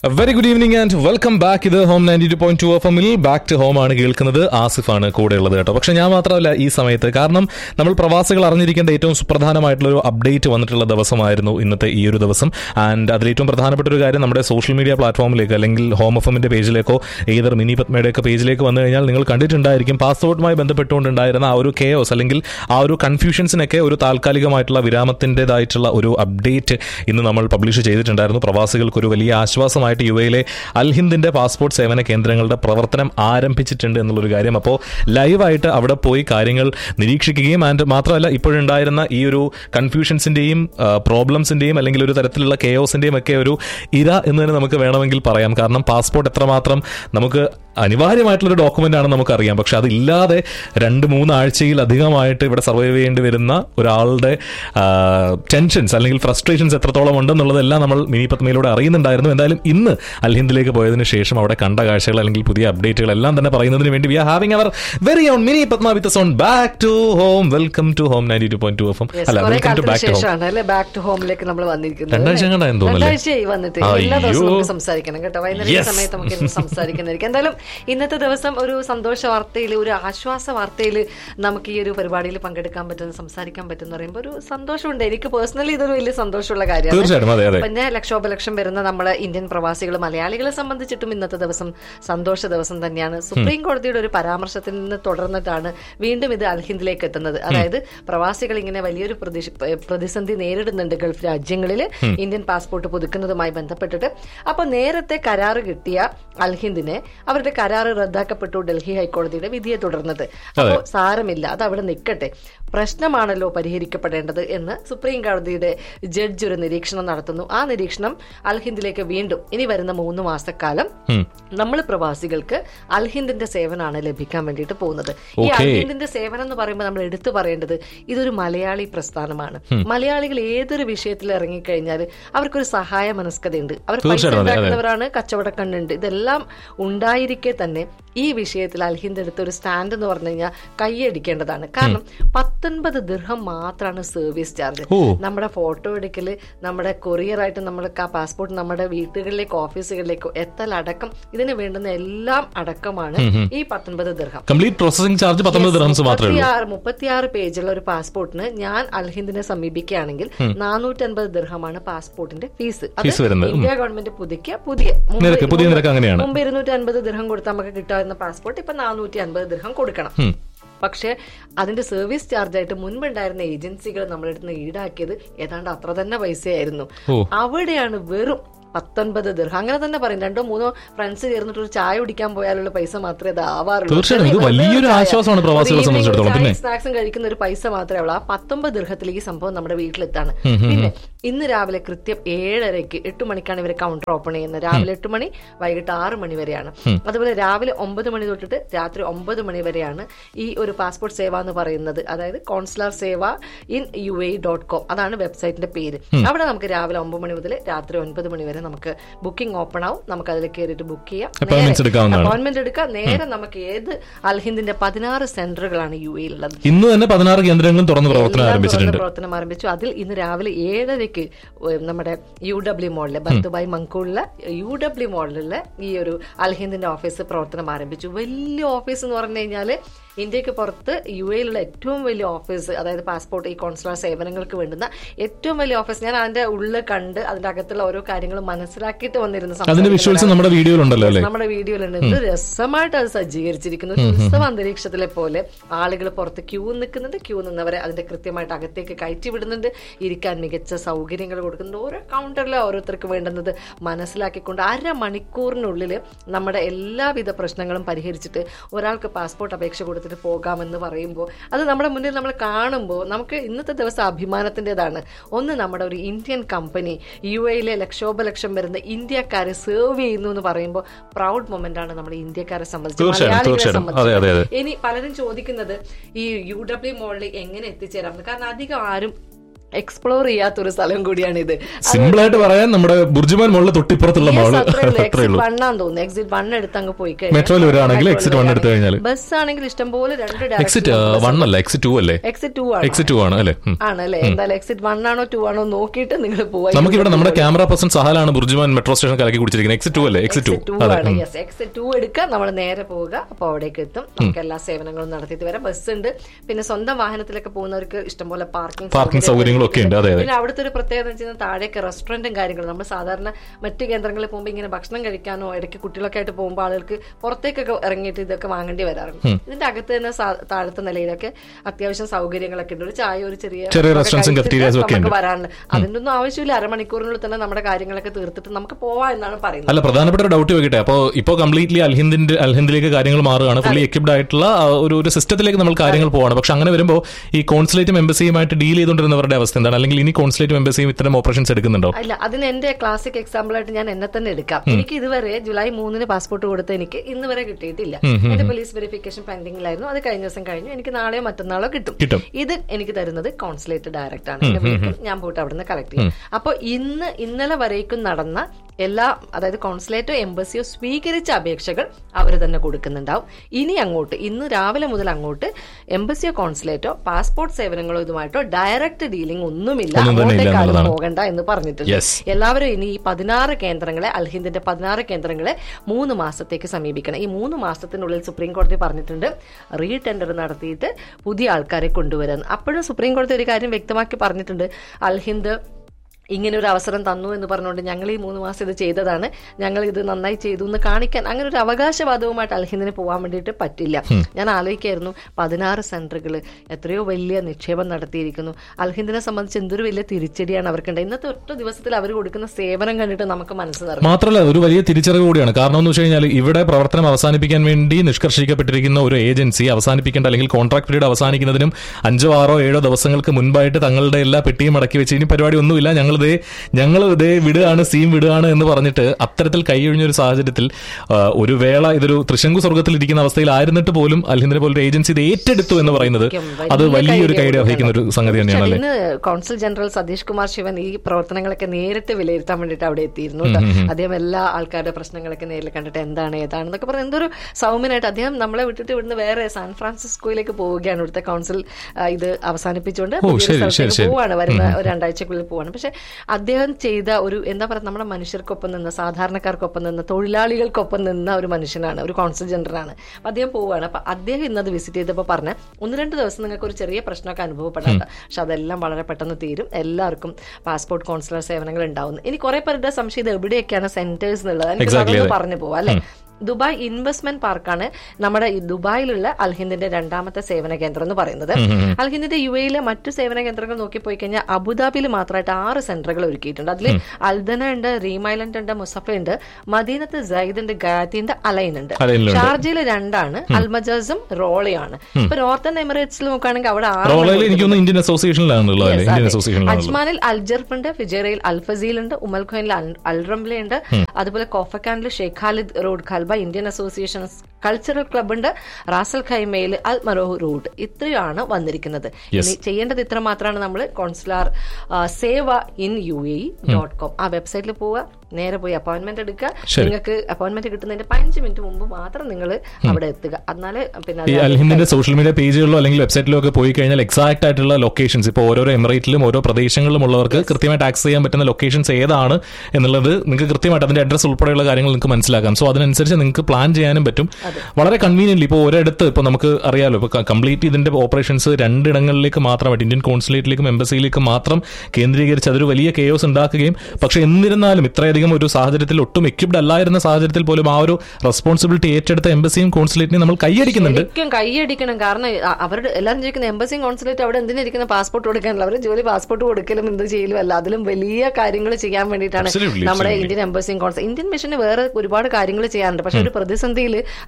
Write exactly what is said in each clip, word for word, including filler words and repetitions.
Very good evening and welcome back. ഇത് home ninety two point two F എമ്മിൽ back to home ആണ് കേൾക്കുന്നത്. ആസിഫാണ് കൂടെയുള്ളത് കേട്ടോ. പക്ഷെ ഞാൻ മാത്രമല്ല ഈ സമയത്ത്, കാരണം നമ്മൾ പ്രവാസികൾ അറിഞ്ഞിരിക്കേണ്ട ഏറ്റവും സുപ്രധാനമായിട്ടുള്ള ഒരു അപ്ഡേറ്റ് വന്നിട്ടുള്ള ദിവസമായിരുന്നു ഇന്നത്തെ ഈ ഒരു ദിവസം. ആൻഡ് അതിൽ ഏറ്റവും പ്രധാനപ്പെട്ട ഒരു കാര്യം, നമ്മുടെ സോഷ്യൽ മീഡിയ പ്ലാറ്റ്ഫോമിലേക്ക് അല്ലെങ്കിൽ ഹോം എഫ് എമ്മിന്റെ പേജിലേക്കോ ഏതർ മിനി പത്മയുടെ ഒക്കെ പേജിലേക്ക് വന്നു കഴിഞ്ഞാൽ നിങ്ങൾ കണ്ടിട്ടുണ്ടായിരിക്കും, പാസ്പോർട്ടുമായി ബന്ധപ്പെട്ടുകൊണ്ടുണ്ടായിരുന്ന ആ ഒരു കെയോസ് അല്ലെങ്കിൽ ആ ഒരു കൺഫ്യൂഷൻസിനൊക്കെ ഒരു താൽക്കാലികമായിട്ടുള്ള വിരാമത്തിൻ്റെതായിട്ടുള്ള ഒരു അപ്ഡേറ്റ് ഇന്ന് നമ്മൾ പബ്ലിഷ് ചെയ്തിട്ടുണ്ടായിരുന്നു. പ്രവാസികൾക്ക് ഒരു വലിയ ആശ്വാസമായിട്ട് യു എയിലെ അൽഹിന്ദിന്റെ പാസ്പോർട്ട് സേവന കേന്ദ്രങ്ങളുടെ പ്രവർത്തനം ആരംഭിച്ചിട്ടുണ്ട് എന്നുള്ളൊരു കാര്യം. അപ്പോൾ ലൈവായിട്ട് അവിടെ പോയി കാര്യങ്ങൾ നിരീക്ഷിക്കുകയും ആൻഡ് മാത്രമല്ല ഇപ്പോഴുണ്ടായിരുന്ന ഈ ഒരു കൺഫ്യൂഷൻസിന്റെയും പ്രോബ്ലംസിന്റെയും അല്ലെങ്കിൽ ഒരു തരത്തിലുള്ള കെയോസിന്റെയും ഒക്കെ ഒരു ഇര എന്ന് തന്നെ നമുക്ക് വേണമെങ്കിൽ പറയാം. കാരണം പാസ്പോർട്ട് എത്രമാത്രം നമുക്ക് അനിവാര്യമായിട്ടുള്ളൊരു ഡോക്യുമെന്റ് ആണെന്ന് നമുക്കറിയാം. പക്ഷെ അതില്ലാതെ രണ്ട് മൂന്നാഴ്ചയിൽ അധികമായിട്ട് ഇവിടെ സർവൈവ് ചെയ്യേണ്ടി വരുന്ന ഒരാളുടെ ടെൻഷൻസ് അല്ലെങ്കിൽ ഫ്രസ്ട്രേഷൻസ് എത്രത്തോളം ഉണ്ടെന്നുള്ളതെല്ലാം നമ്മൾ മിനി പത്മയിലൂടെ അറിയുന്നുണ്ടായിരുന്നു. എന്തായാലും ഇന്ന് അൽഹിന്ദിലേക്ക് പോയതിനു ശേഷം അവിടെ കണ്ട കാഴ്ചകൾ അല്ലെങ്കിൽ പുതിയ അപ്ഡേറ്റുകൾ എല്ലാം തന്നെ പറയുന്നതിന് വേണ്ടി V are having our very on mini Padma with us on back to home. Welcome to home ninety two point two F M. അല്ല, welcome to back to home. Back to ഹോമിലേക്ക് നമ്മൾ വന്നിരിക്കുന്നത് രണ്ടാഴ്ച കണ്ടായെന്ന് തോന്നുന്നു. രണ്ടാഴ്ചയായി വന്നിട്ട് എല്ലാ ദിവസവും നമുക്ക് സംസാരിക്കണം കേട്ടോ. വൈകുന്നേരം സമയത്ത് നമുക്ക് സംസാരിക്കുന്നതായിരിക്കും. എന്തായാലും ഇന്നത്തെ ദിവസം ഒരു സന്തോഷ വാർത്തയിൽ, ഒരു ആശ്വാസ വാർത്തയിൽ നമുക്ക് ഈ ഒരു പരിപാടിയിൽ പങ്കെടുക്കാൻ പറ്റുന്ന, സംസാരിക്കാൻ പറ്റുന്ന പറയുമ്പോൾ ഒരു സന്തോഷമുണ്ട്. എനിക്ക് പേഴ്സണലി ഇതൊരു വലിയ സന്തോഷമുള്ള കാര്യമാണ്. പിന്നെ ലക്ഷോപലക്ഷം വരുന്ന നമ്മളെ ഇന്ത്യൻ പ്രവാസികൾ, മലയാളികളെ സംബന്ധിച്ചിട്ടും ഇന്നത്തെ ദിവസം സന്തോഷ ദിവസം തന്നെയാണ്. സുപ്രീം കോടതിയുടെ ഒരു പരാമർശത്തിൽ നിന്ന് തുടർന്നിട്ടാണ് വീണ്ടും ഇത് അൽഹിന്ദിലേക്ക് എത്തുന്നത്. അതായത് പ്രവാസികൾ ഇങ്ങനെ വലിയൊരു പ്രതിസന്ധി നേരിടുന്നുണ്ട് ഗൾഫ് രാജ്യങ്ങളിൽ ഇന്ത്യൻ പാസ്പോർട്ട് പുതുക്കുന്നതുമായി ബന്ധപ്പെട്ടിട്ട്. അപ്പൊ നേരത്തെ കരാറ് കിട്ടിയ അൽഹിന്ദിനെ അവരുടെ കരാറ് റദ്ദാക്കപ്പെട്ടു ഡൽഹി ഹൈക്കോടതിയുടെ വിധിയെ തുടർന്നത്. അപ്പോൾ സാരമില്ല, അത് അവിടെ നിൽക്കട്ടെ, പ്രശ്നമാണല്ലോ പരിഹരിക്കപ്പെടേണ്ടത് എന്ന് സുപ്രീം കോടതിയുടെ ജഡ്ജ് ഒരു നിരീക്ഷണം നടത്തുന്നു. ആ നിരീക്ഷണം അൽഹിന്ദിലേക്ക് വീണ്ടും ഇനി വരുന്ന മൂന്ന് മാസക്കാലം നമ്മൾ പ്രവാസികൾക്ക് അൽഹിന്ദിന്റെ സേവനമാണ് ലഭിക്കാൻ വേണ്ടിയിട്ട് പോകുന്നത്. ഈ അൽഹിന്ദിന്റെ സേവനം എന്ന് പറയുമ്പോൾ നമ്മൾ എടുത്തു പറയേണ്ടത് ഇതൊരു മലയാളി പ്രസ്ഥാനമാണ്. മലയാളികൾ ഏതൊരു വിഷയത്തിൽ ഇറങ്ങിക്കഴിഞ്ഞാൽ അവർക്കൊരു സഹായ മനസ്കതയുണ്ട്. അവർ പൈസ ഉണ്ടാക്കുന്നവരാണ്, കച്ചവടക്കണ്ണുണ്ട്. ഇതെല്ലാം ഉണ്ടായിരിക്കെ തന്നെ ഈ വിഷയത്തിൽ അൽഹിന്ദ് എടുത്ത ഒരു സ്റ്റാൻഡ് എന്ന് പറഞ്ഞു കഴിഞ്ഞാൽ കൈയടിക്കേണ്ടതാണ്. കാരണം പത്തൊൻപത് ദിർഹം മാത്രമാണ് സർവീസ് ചാർജ്. നമ്മുടെ ഫോട്ടോ എടുക്കല്, നമ്മുടെ കൊറിയറായിട്ട് നമ്മൾക്ക് ആ പാസ്പോർട്ട് നമ്മുടെ വീട്ടുകളിലേക്കോ ഓഫീസുകളിലേക്കോ എത്തലടക്കം ഇതിന് വേണ്ടുന്ന എല്ലാം അടക്കമാണ് ഈ പത്തൊൻപത് ദിർഹം. കംപ്ലീറ്റ് പ്രോസസിംഗ് ചാർജ് മുപ്പത്തിയാറ് പേജുള്ള ഒരു പാസ്പോർട്ടിന് ഞാൻ അൽഹിന്ദിനെ സമീപിക്കുകയാണെങ്കിൽ നാനൂറ്റി അൻപത് ദിർഹമാണ് പാസ്പോർട്ടിന്റെ ഫീസ്. ഇന്ത്യ ഗവൺമെന്റ് പുതുക്കിയ പുതിയ മുമ്പ് ഇരുന്നൂറ്റി അൻപത് ദിർഹം കൊടുത്താൽ നമുക്ക് കിട്ടാവുന്ന പാസ്പോർട്ട് ഇപ്പൊ നാനൂറ്റി അൻപത് ദിർഹം കൊടുക്കണം. പക്ഷെ അതിന്റെ സർവീസ് ചാർജായിട്ട് മുൻപുണ്ടായിരുന്ന ഏജൻസികൾ നമ്മുടെ അടുത്ത് നിന്ന് ഈടാക്കിയത് ഏതാണ്ട് അത്ര തന്നെ പൈസയായിരുന്നു. അവിടെയാണ് വെറും പത്തൊൻപത് ദിർഹം. അങ്ങനെ തന്നെ പറയും. രണ്ടോ മൂന്നോ ഫ്രണ്ട്സ് ചേർന്നിട്ട് ഒരു ചായ കുടിക്കാൻ പോയാലുള്ള പൈസ മാത്രമേ അത് ആവാറുള്ളൂ. സ്നാക്സും കഴിക്കുന്ന ഒരു പൈസ മാത്രമേ ഉള്ളൂ. ആ പത്തൊമ്പത് ദിർഹത്തിൽ ഈ സംഭവം നമ്മുടെ വീട്ടിലെത്താണ്. പിന്നെ ഇന്ന് രാവിലെ കൃത്യം ഏഴരയ്ക്ക് എട്ട് മണിക്കാണ് ഇവർ കൗണ്ടർ ഓപ്പൺ ചെയ്യുന്നത്. രാവിലെ എട്ട് മണി വൈകിട്ട് ആറ് മണി വരെയാണ്. അതുപോലെ രാവിലെ ഒമ്പത് മണി തൊട്ടിട്ട് രാത്രി ഒമ്പത് മണി വരെയാണ് ഈ ഒരു പാസ്പോർട്ട് സേവ എന്ന് പറയുന്നത്. അതായത് consular Sewa in U A dot com, അതാണ് വെബ്സൈറ്റിന്റെ പേര്. അവിടെ നമുക്ക് രാവിലെ ഒമ്പത് മണി മുതൽ രാത്രി ഒൻപത് മണി വരെ നമുക്ക് ബുക്കിംഗ് ഓപ്പൺ ആവും. നമുക്ക് അതിൽ കയറിയിട്ട് ബുക്ക് ചെയ്യാം, അപ്പോയിന്റ്മെന്റ് എടുക്കാം. നേരെ നമുക്ക് ഏത് അൽഹിന്ദിന്റെ പതിനാറ് സെന്ററുകളാണ് യു എയിൽ ഉള്ളത്. ഇന്ന് തന്നെ പതിനാറ് കേന്ദ്രങ്ങളും തുറന്ന് പ്രവർത്തനം ആരംഭിച്ചിട്ടുണ്ട്. പ്രവർത്തനം ആരംഭിച്ചു. അതിൽ ഇന്ന് രാവിലെ ഏഴരയ്ക്ക് നമ്മുടെ U W മോളിലെ Bur Dubai മങ്കൂളിലെ U W മോളിലെ ഈ ഒരു അൽഹിന്ദിന്റെ ഓഫീസ് പ്രവർത്തനം ആരംഭിച്ചു. വലിയ ഓഫീസ് എന്ന് പറഞ്ഞു കഴിഞ്ഞാല് ഇന്ത്യക്ക് പുറത്ത് യു എയിലുള്ള ഏറ്റവും വലിയ ഓഫീസ്, അതായത് പാസ്പോർട്ട് ഈ കോൺസുലർ സേവനങ്ങൾക്ക് വേണ്ടുന്ന ഏറ്റവും വലിയ ഓഫീസ്. ഞാൻ അതിന്റെ ഉള്ളിൽ കണ്ട് അതിന്റെ അകത്തുള്ള ഓരോ കാര്യങ്ങളും മനസ്സിലാക്കിയിട്ട് വന്നിരുന്നു. നമ്മുടെ വീഡിയോയിലുണ്ടല്ലോ, നമ്മുടെ വീഡിയോയിലുണ്ട്. എന്ത് രസമായിട്ട് അത് സജ്ജീകരിച്ചിരിക്കുന്നു. ഉത്സവ അന്തരീക്ഷത്തിലെ പോലെ ആളുകൾ പുറത്ത് ക്യൂ നിൽക്കുന്നുണ്ട്. ക്യൂ നിന്നവരെ അതിന്റെ കൃത്യമായിട്ട് അകത്തേക്ക് കയറ്റി വിടുന്നുണ്ട്. ഇരിക്കാൻ മികച്ച സൗകര്യങ്ങൾ കൊടുക്കുന്നുണ്ട്. ഓരോ കൗണ്ടറിലെ ഓരോരുത്തർക്ക് വേണ്ടുന്നത് മനസ്സിലാക്കിക്കൊണ്ട് അരമണിക്കൂറിനുള്ളിൽ നമ്മുടെ എല്ലാവിധ പ്രശ്നങ്ങളും പരിഹരിച്ചിട്ട് ഒരാൾക്ക് പാസ്പോർട്ട് അപേക്ഷ കൊടുത്ത് പോകാമെന്ന് പറയുമ്പോൾ അത് നമ്മുടെ മുന്നിൽ നമ്മൾ കാണുമ്പോൾ നമുക്ക് ഇന്നത്തെ ദിവസം അഭിമാനത്തിൻ്റെതാണ്. ഒന്ന്, നമ്മുടെ ഒരു ഇന്ത്യൻ കമ്പനി യു എയിലെ ലക്ഷോപലക്ഷം വരുന്ന ഇന്ത്യക്കാരെ സെർവ് ചെയ്യുന്നു എന്ന് പറയുമ്പോൾ പ്രൗഡ് മൊമെന്റ് ആണ് നമ്മുടെ ഇന്ത്യക്കാരെ സംബന്ധിച്ച്, മലയാളികളെ സംബന്ധിച്ച്. ഇനി പലരും ചോദിക്കുന്നത് ഈ യു ഡബ്ല്യു മോളിൽ എങ്ങനെ എത്തിച്ചേരാം, കാരണം അധികം ആരും എക്സ്പ്ലോർ ചെയ്യാത്തൊരു സ്ഥലം കൂടിയാണ് ഇത്. സിമ്പിൾ ആയിട്ട് പറയാൻ നമ്മുടെ ബുർജുമാൻ മുകളിൽ തൊട്ടിപ്പുറത്തുള്ള മോള് എക്സിറ്റ് വൺ ആണെന്ന് തോന്നുന്നു. എക്സിറ്റ് വൺ എടുത്ത് അങ്ങ് പോയി മെട്രോയിൽ വരികയാണെങ്കിൽ എക്സിറ്റ് വൺ എടുത്തു കഴിഞ്ഞാൽ ബസ് ആണെങ്കിൽ ഇഷ്ടംപോലെ രണ്ട് എക്സിറ്റ് വൺ അല്ല എക്സിറ്റ് ടു അല്ലേ? എക്സിറ്റ് ടു ആണ്. എക്സിറ്റ് ടു ആണ് അല്ലേ? ആണല്ലേ? എന്തായാലും എക്സിറ്റ് വൺ ആണോ ടു ആണോ നോക്കിയിട്ട് നിങ്ങൾ പോവാ. നമുക്ക് ഇവിടെ നമ്മുടെ camera person സഹാലാണ് BurJuman metro station കലക്കി കുടിച്ചിരിക്കുന്നത്. എക്സിറ്റ് ടു അല്ലേ? എക്സിറ്റ് ടു ആണ്. യെസ്, എക്സിറ്റ് ടു എടുക്കുക, നമ്മൾ നേരെ പോവുക. അപ്പൊ അവിടേക്ക് എത്തും. നമുക്ക് എല്ലാ സേവനങ്ങളും നടത്തിയിട്ട് വരാം. ബസ് ഉണ്ട്. പിന്നെ സ്വന്തം വാഹനത്തിലൊക്കെ പോകുന്നവർക്ക് ഇഷ്ടംപോലെ പാർക്കിംഗ് പാർക്കിംഗ് സൗകര്യങ്ങളും ഒക്കെ ഉണ്ട്. അതെ. അവിടുത്തെ ഒരു പ്രത്യേകത വെച്ചാൽ താഴേക്ക് റെസ്റ്റോറന്റും കാര്യങ്ങളും. നമ്മൾ സാധാരണ മറ്റു കേന്ദ്രങ്ങളിൽ പോകുമ്പോൾ ഇങ്ങനെ ഭക്ഷണം കഴിക്കാനോ ഇടയ്ക്ക് കുട്ടികളൊക്കെ ആയിട്ട് പോകുമ്പോൾ ആളുകൾക്ക് പുറത്തേക്കൊക്കെ ഇറങ്ങിയിട്ട് ഇതൊക്കെ വാങ്ങേണ്ടി വരാറുണ്ട്. ഇതിന്റെ അകത്ത് തന്നെ താഴത്തെ നിലയിലൊക്കെ അത്യാവശ്യം സൗകര്യങ്ങളൊക്കെ ഉണ്ട്. ഒരു ചായ, ഒരു ചെറിയ നമുക്ക് വരാറുണ്ട്. അതിന്റെ ഒന്നും ആവശ്യമില്ല. അരമണിക്കൂറിനുള്ളിൽ തന്നെ നമ്മുടെ കാര്യങ്ങളൊക്കെ തീർത്തിട്ട് നമുക്ക് പോവാ എന്നാണ് പറയുന്നത്. അല്ല, പ്രധാനപ്പെട്ട ഒരു ഡൗട്ട് ചോദിക്കട്ടെ. അപ്പോൾ ഇപ്പോൾ കംപ്ലീറ്റ്ലി അൽഹിന്ദിന്റെ അൽഹിന്ദിലേക്ക് കാര്യങ്ങൾ മാറുകയാണ്. ഫുള്ളി എക്വിപ്ഡ് ആയിട്ടുള്ള ഒരു ഒരു സിസ്റ്റത്തിലേക്ക് നമ്മൾ കാര്യങ്ങൾ പോവാണ്. പക്ഷെ അങ്ങനെ വരുമ്പോൾ ഈ കോൺസുലേറ്റും എംബസിയുമായിട്ട് ഡീൽ ചെയ്തുകൊണ്ടിരുന്നവരുടെ അവസ്ഥ എന്താണ്? അല്ലെങ്കിൽ ഇനി കോൺസുലേറ്റും എംബസിയും ഇത്തരം ഓപ്പറേഷൻസ് എടുക്കുന്നുണ്ടോ? അല്ല, അതിന് എന്റെ ക്ലാസിക് എക്സാമ്പിൾ ആയിട്ട് ഞാൻ എന്നെ തന്നെ എടുക്കാം. എനിക്ക് ഇതുവരെ ജൂലൈ മൂന്നിന് പാസ്പോർട്ട് കൊടുത്ത് എനിക്ക് ഇന്ന് വരെ കിട്ടിയിട്ടില്ല. എന്റെ പോലീസ് വെരിഫിക്കേഷൻ പെൻഡിംഗിലായിരുന്നു. അത് കഴിഞ്ഞ ദിവസം കഴിഞ്ഞു. എനിക്ക് നാളെയോ മറ്റന്നാളോ കിട്ടും. ഇത് എനിക്ക് തരുന്നത് കോൺസുലേറ്റ് ഡയറക്റ്റ് ആണ്. എന്റെ വീട്ടിൽ ഞാൻ പോയിട്ട് അവിടുന്ന് കളക്ട് ചെയ്യും. അപ്പൊ ഇന്ന് ഇന്നലെ വരേക്കും നടന്ന എല്ലാ, അതായത് കോൺസുലേറ്റോ എംബസിയോ സ്വീകരിച്ച അപേക്ഷകൾ അവർ തന്നെ കൊടുക്കുന്നുണ്ടാവും. ഇനി അങ്ങോട്ട് ഇന്ന് രാവിലെ മുതൽ അങ്ങോട്ട് എംബസിയോ കോൺസുലേറ്റോ പാസ്പോർട്ട് സേവനങ്ങളോ ഇതുമായിട്ടോ ഡയറക്റ്റ് ഡീലിംഗ് ഒന്നുമില്ല, അങ്ങോട്ടേക്കാളും പോകണ്ട എന്ന് പറഞ്ഞിട്ടുണ്ട്. എല്ലാവരും ഇനി ഈ പതിനാറ് കേന്ദ്രങ്ങളെ, അൽഹിന്ദിന്റെ പതിനാറ് കേന്ദ്രങ്ങളെ മൂന്ന് മാസത്തേക്ക് സമീപിക്കണം. ഈ മൂന്ന് മാസത്തിനുള്ളിൽ സുപ്രീം കോടതി പറഞ്ഞിട്ടുണ്ട് റീടെൻഡർ നടത്തിയിട്ട് പുതിയ ആൾക്കാരെ കൊണ്ടുവരാൻ. അപ്പോഴും സുപ്രീം കോടതി ഒരു കാര്യം വ്യക്തമാക്കി പറഞ്ഞിട്ടുണ്ട്. അൽഹിന്ദ് ഇങ്ങനെ ഒരു അവസരം തന്നു എന്ന് പറഞ്ഞുകൊണ്ട് ഞങ്ങൾ ഈ മൂന്ന് മാസം ഇത് ചെയ്തതാണ്, ഞങ്ങൾ ഇത് നന്നായി ചെയ്തു എന്ന് കാണിക്കാൻ അങ്ങനെ ഒരു അവകാശവാദവുമായിട്ട് അൽഹിന്ദിന് പോകാൻ വേണ്ടിയിട്ട് പറ്റില്ല. ഞാൻ ആലോചിക്കായിരുന്നു, പതിനാറ് സെന്ററുകൾ എത്രയോ വലിയ നിക്ഷേപം നടത്തിയിരിക്കുന്നു. അൽഹിന്ദിനെ സംബന്ധിച്ച് എന്തൊരു വലിയ തിരിച്ചടിയാണ് അവർക്കുണ്ട്. ഇന്നത്തെ ഒറ്റ ദിവസത്തിൽ അവർ കൊടുക്കുന്ന സേവനം കണ്ടിട്ട് നമുക്ക് മനസ്സിലാകും. മാത്രമല്ല ഒരു വലിയ തിരിച്ചറിവ് കൂടിയാണ്. കാരണം എന്ന് വെച്ച് കഴിഞ്ഞാൽ ഇവിടെ പ്രവർത്തനം അവസാനിപ്പിക്കാൻ വേണ്ടി നിഷ്കർഷിക്കപ്പെട്ടിരിക്കുന്ന ഒരു ഏജൻസി അവസാനിപ്പിക്കേണ്ട അല്ലെങ്കിൽ കോൺട്രാക്ട് പീരീഡ് അവസാനിക്കുന്നതിനും അഞ്ചോ ആറോ ഏഴോ ദിവസങ്ങൾക്ക് മുൻപായിട്ട് തങ്ങളുടെ എല്ലാ പെട്ടിയും അടക്കി വെച്ച് ഇനി പരിപാടി ഒന്നുമില്ല, ഞങ്ങൾ ഇതേ ഞങ്ങൾ ഇതേ വിടുകയാണ്, സീം വിടുകയാണ് എന്ന് പറഞ്ഞിട്ട് അത്തരത്തിൽ കൈയൊഴിഞ്ഞൊരു സാഹചര്യത്തിൽ ഒരു വേള ഇതൊരു തൃശങ്കു സ്വർഗത്തിലിരിക്കുന്ന അവസ്ഥയിലായിരുന്നിട്ട് പോലും അൽഹിന്ദിനെ പോലൊരു ഏജൻസി ഇത് ഏറ്റെടുത്തു എന്ന് പറയുന്നത് അത് വലിയൊരു കൈയുടെ അർഹിക്കുന്ന ഒരു സംഗതി തന്നെയാണ്. ഇന്ന് കോൺസുൽ ജനറൽ സതീഷ് കുമാർ ശിവൻ ഈ പ്രവർത്തനങ്ങളൊക്കെ നേരിട്ട് വിലയിരുത്താൻ വേണ്ടിയിട്ട് അവിടെ എത്തിയിരുന്നു. അദ്ദേഹം എല്ലാ ആൾക്കാരുടെ പ്രശ്നങ്ങളൊക്കെ നേരിൽ കണ്ടിട്ട് എന്താണ് ഏതാണെന്നൊക്കെ പറഞ്ഞ് എന്തൊരു സൗമ്യനായിട്ട് അദ്ദേഹം നമ്മളെ വിട്ടിട്ട് ഇവിടുന്ന് വേറെ സാൻ ഫ്രാൻസിസ്കോയിലേക്ക് പോവുകയാണ്. ഇവിടുത്തെ കൗൺസിൽ ഇത് അവസാനിപ്പിച്ചുകൊണ്ട് പോവാണ്, വരുന്ന ഒരു രണ്ടാഴ്ചക്കുള്ളിൽ പോവാണ്. പക്ഷെ അദ്ദേഹം ചെയ്ത ഒരു എന്താ പറയുക, നമ്മുടെ മനുഷ്യർക്കൊപ്പം നിന്ന്, സാധാരണക്കാർക്കൊപ്പം നിന്ന്, തൊഴിലാളികൾക്കൊപ്പം നിന്ന ഒരു മനുഷ്യനാണ്, ഒരു കോൺസുൽ ജനറലാണ്. അപ്പൊ അദ്ദേഹം പോവുകയാണ്. അപ്പൊ അദ്ദേഹം ഇന്നത് വിസിറ്റ് ചെയ്തപ്പോൾ പറഞ്ഞ ഒന്ന് രണ്ട് ദിവസം നിങ്ങൾക്ക് ഒരു ചെറിയ പ്രശ്നമൊക്കെ അനുഭവപ്പെടാത്ത, പക്ഷെ അതെല്ലാം വളരെ പെട്ടെന്ന് തീരും, എല്ലാവർക്കും പാസ്പോർട്ട് കോൺസുലർ സേവനങ്ങൾ ഉണ്ടാവുന്നു. ഇനി കുറെ പേരുടെ സംശയം ഇത് എവിടെയൊക്കെയാണ് സെന്റേഴ്സ് എന്നുള്ളത്, എനിക്ക് പറഞ്ഞു പോവാം അല്ലെ. ദുബായ് ഇൻവെസ്റ്റ്മെന്റ് പാർക്കാണ് നമ്മുടെ ഈ ദുബായിലുള്ള അൽഹിന്ദിന്റെ രണ്ടാമത്തെ സേവന കേന്ദ്രം എന്ന് പറയുന്നത്. അൽഹിന്ദിന്റെ യു എയിലെ മറ്റു സേവന കേന്ദ്രങ്ങൾ നോക്കിപ്പോയി കഴിഞ്ഞാൽ അബുദാബിയിൽ മാത്രമായിട്ട് ആറ് സെന്ററുകൾ ഒരുക്കിയിട്ടുണ്ട്. അതിൽ അൽദന ഉണ്ട്, റീം ഐലൻഡ് ഉണ്ട്, മുസഫ ഉണ്ട്, മദീനത്ത് സയ്യിദ് ഉണ്ട്, ഗായത്തി ഉണ്ട്, അലൈൻ ഉണ്ട്. ഷാർജയിൽ രണ്ടാണ്, അൽമജാസും റോളയാണ്. ഇപ്പൊ നോർത്തേൺ എമിറേറ്റ്സിൽ നോക്കുകയാണെങ്കിൽ അവിടെ അജ്മാനിൽ അൽജർഫ് ഉണ്ട്, ഫിജറയിൽ അൽഫസീൽ ഉണ്ട്, ഉമൽ ഖൈനിൽ അൽറംല ഉണ്ട്, അതുപോലെ കോഫക്കാനിൽ Sheikh Khalid road ഖൽബ Indian association cultural club ഉണ്ട്, റാസൽ ഖൈമയിൽ അൽ മറോഹ് റോഡ്. ഇത്രയാണ് വന്നിരിക്കുന്നത്. ഇനി ചെയ്യേണ്ടത് ഇത്ര മാത്രമാണ്. നമ്മൾ consular Sewa in U A dot com ആ വെബ്സൈറ്റിൽ പോവുക, നേരെ പോയി അപ്പോയിന്റ്മെന്റ് എടുക്കുക. നിങ്ങൾക്ക് അപ്പോയിന്റ്മെന്റ് കിട്ടുന്നതിന്റെ പതിനഞ്ച് മിനിറ്റ് മുമ്പ് മാത്രം നിങ്ങൾ അവിടെ എത്തുക. എന്നാല് പിന്നെ അൽഹിന്ദിന്റെ സോഷ്യൽ മീഡിയ പേജുകളിലോ അല്ലെങ്കിൽ വെബ്സൈറ്റിലോ ഒക്കെ പോയി കഴിഞ്ഞാൽ എക്സാക്ട് ആയിട്ടുള്ള ലൊക്കേഷൻസ്, ഇപ്പോൾ ഓരോ എമിറേറ്റിലും ഓരോ പ്രദേശങ്ങളിലും ഉള്ളവർക്ക് കൃത്യമായിട്ട് ആക്സസ് ചെയ്യാൻ പറ്റുന്ന ലൊക്കേഷൻസ് ഏതാണ് എന്നുള്ളത് നിങ്ങൾക്ക് കൃത്യമായിട്ട് അതിന്റെ അഡ്രസ് ഉൾപ്പെടെയുള്ള കാര്യങ്ങൾ നിങ്ങൾക്ക് മനസ്സിലാക്കാം. സോ അതിനനുസരിച്ച് നിങ്ങൾക്ക് പ്ലാൻ ചെയ്യാനും പറ്റും. വളരെ കൺവീനിയൻലി ഇപ്പോൾ ഒരിടത്ത് ഇപ്പോൾ നമുക്ക് അറിയാലോ, ഇപ്പോൾ കംപ്ലീറ്റ് ഇതിന്റെ ഓപ്പറേഷൻസ് രണ്ടിടങ്ങളിലേക്ക് മാത്രമായിട്ട് ഇന്ത്യൻ കോൺസുലേറ്റിലേക്കും എംബസിയിലേക്കും മാത്രം കേന്ദ്രീകരിച്ച് അതൊരു വലിയ കെയോസ് ഉണ്ടാക്കുകയും, പക്ഷെ എന്നിരുന്നാലും ഇത്രയധികം ഒരു സാഹചര്യത്തിൽ ഒട്ടും എക്വിപ്ഡ് അല്ലായിരുന്ന സാഹചര്യത്തിൽ പോലും ആ ഒരു റെസ്പോൺസിബിലിറ്റി ഏറ്റെടുത്ത എംബസിയും കോൺസുലേറ്റിനെയും നമ്മൾ കൈയടിക്കുന്നുണ്ട്. കൈയടിക്കണം. കാരണം അവരുടെ എല്ലാവരും ചോദിക്കുന്ന എംബസിയും കോൺസുലേറ്റ് അവിടെ എന്തിനായിരിക്കുന്ന പാസ്പോർട്ട് കൊടുക്കാനല്ല, അവർ ജോലി പാസ്പോർട്ട് കൊടുക്കലും എന്ത് ചെയ്യലും അല്ല, അതിലും വലിയ കാര്യങ്ങൾ ചെയ്യാൻ വേണ്ടിയിട്ടാണ് നമ്മുടെ ഇന്ത്യൻ എംബസിയും കോൺസുലേറ്റ്. ഇന്ത്യൻ മിഷന് വേറെ ഒരുപാട് കാര്യങ്ങൾ ചെയ്യാറുണ്ട്. പക്ഷെ ഒരു പ്രതിസന്ധിയിൽ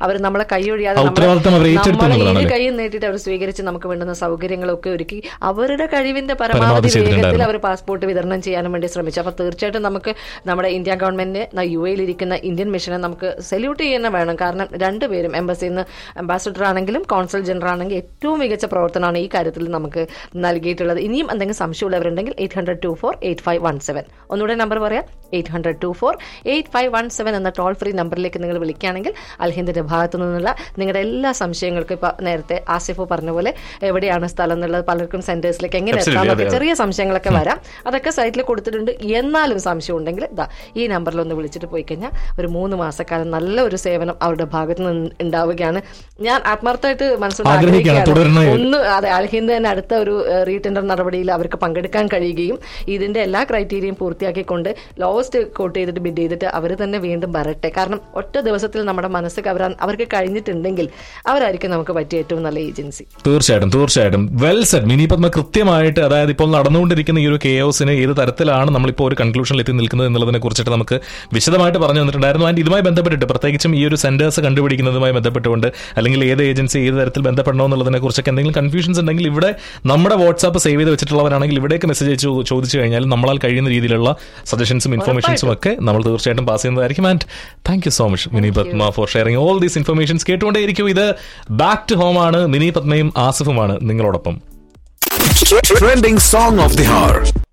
അവർ നമ്മളെ കൈയൊഴിയാതെ നമ്മളെ കൈ നീട്ടിട്ട് അവർ സ്വീകരിച്ച് നമുക്ക് വേണ്ടുന്ന സൗകര്യങ്ങളൊക്കെ ഒരുക്കി അവരുടെ കഴിവിന്റെ പരമാവധി വേഗത്തിൽ അവർ പാസ്പോർട്ട് വിതരണം ചെയ്യാനും വേണ്ടി ശ്രമിച്ചു. അപ്പൊ തീർച്ചയായിട്ടും നമുക്ക് നമ്മുടെ ഇന്ത്യ ഗവൺമെന്റിന് യു എയിലിരിക്കുന്ന ഇന്ത്യൻ മിഷനെ നമുക്ക് സല്യൂട്ട് ചെയ്യുന്ന വേണം. കാരണം രണ്ടുപേരും എംബസിയിൽ നിന്ന് അംബാസിഡർ ആണെങ്കിലും കോൺസൽ ജനറൽ ആണെങ്കിലും ഏറ്റവും മികച്ച പ്രവർത്തനമാണ് ഈ കാര്യത്തിൽ നമുക്ക് നൽകിയിട്ടുള്ളത്. ഇനിയും എന്തെങ്കിലും സംശയമുള്ളവരുണ്ടെങ്കിൽ eight hundred to four eight five one seven ഒന്നുകൂടെ നമ്പർ പറയാം, eight hundred to four eight five one seven എന്ന ടോൾ ഫ്രീ നമ്പറിലേക്ക് നിങ്ങൾ വിളിക്കുകയാണെങ്കിൽ അൽഹിന്ദിന്റെ ഭാഗത്തു നിന്നുള്ള നിങ്ങളുടെ എല്ലാ സംശയങ്ങൾക്കും ഇപ്പൊ നേരത്തെ ആസിഫ് പറഞ്ഞ പോലെ എവിടെയാണ് സ്ഥലം എന്നുള്ളത്, പലർക്കും സെന്റേഴ്സിലേക്ക് എങ്ങനെ എത്താമെന്നൊക്കെ ചെറിയ സംശയങ്ങളൊക്കെ വരാം. അതൊക്കെ സൈറ്റിൽ കൊടുത്തിട്ടുണ്ട്. എന്നാലും സംശയം ഉണ്ടെങ്കിൽ ഇതാ ഈ നമ്പറിൽ ഒന്ന് വിളിച്ചിട്ട് പോയി കഴിഞ്ഞാൽ ഒരു മൂന്ന് മാസക്കാലം നല്ല ഒരു സേവനം അവരുടെ ഭാഗത്ത് നിന്ന് ഉണ്ടാവുകയാണ്. ഞാൻ ആത്മാർത്ഥമായിട്ട് മനസ്സിലാക്കി ആഗ്രഹിക്കുകയാണ് ഒന്ന് അതെ അൽഹിന്ദ് തന്നെ അടുത്ത ഒരു റീടെൻഡർ നടപടിയിൽ അവർക്ക് പങ്കെടുക്കാൻ കഴിയുകയും ഇതിന്റെ എല്ലാ ക്രൈറ്റീരിയയും പൂർത്തിയാക്കിക്കൊണ്ട് ലോവസ്റ്റ് കോട്ട് ചെയ്തിട്ട് ബിഡ് ചെയ്തിട്ട് അവർ തന്നെ വീണ്ടും വരട്ടെ. കാരണം ഒറ്റ ദിവസത്തിൽ നമ്മുടെ മനസ്സ് കവരാൻ അവർക്ക് കഴിഞ്ഞിട്ടുണ്ടെങ്കിൽ അവരായിരിക്കും നമുക്ക് പറ്റിയ ഏറ്റവും നല്ല ഏജൻസി. തീർച്ചയായിട്ടും തീർച്ചയായിട്ടും വെൽ സെഡ് മിനി പത്മ. കൃത്യമായിട്ട് അതായത് ഇപ്പോൾ നടന്നുകൊണ്ടിരിക്കുന്ന ഈ ഒരു കെയോസിന് ഏത് തരത്തിലാണ് നമ്മളിപ്പോൾ ഒരു കൺക്ലൂഷനിൽ എത്തി നിൽക്കുന്നത് എന്നുള്ളതിനെ കുറിച്ചിട്ട് നമുക്ക് വിശദമായിട്ട് പറഞ്ഞു തന്നിട്ടുണ്ടായിരുന്നു. ആൻഡ് ഇതുമായി ബന്ധപ്പെട്ടിട്ട് പ്രത്യേകിച്ചും ഈ ഒരു സെന്റേഴ്സ് കണ്ടുപിടിക്കുന്നതുമായി ബന്ധപ്പെട്ടുകൊണ്ട് അല്ലെങ്കിൽ ഏത് ഏജൻസി ഏത് തരത്തിൽ ബന്ധപ്പെടണോ എന്നുള്ളതിനെ കുറിച്ചൊക്കെ എന്തെങ്കിലും കൺഫ്യൂഷൻസ് ഉണ്ടെങ്കിൽ ഇവിടെ നമ്മുടെ വാട്സാപ്പ് സേവ് ചെയ്ത് വെച്ചിട്ടുള്ളവരാണെങ്കിൽ ഇവിടേക്ക് മെസ്സേജ് അയച്ചു ചോദിച്ചു കഴിഞ്ഞാൽ നമ്മളാൽ കഴിയുന്ന രീതിയിലുള്ള സജഷൻസും ഇൻഫർമേഷൻസും ഒക്കെ നമ്മൾ തീർച്ചയായിട്ടും പാസ് ചെയ്യുന്നതായിരിക്കും. And thank you so much mini Padma for sharing all these informations. കേട്ടുകൊണ്ടേയിരിക്കും. ഇത് ബാക്ക് ടു ഹോം ആണ്. മിനി പത്മയും ആസിഫുമാണ് നിങ്ങളോടൊപ്പം. Trending song of the hour.